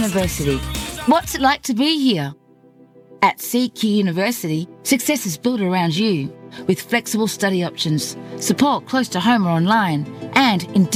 University. What's it like to be here? At CQ University, success is built around you, with flexible study options, support close to home or online, and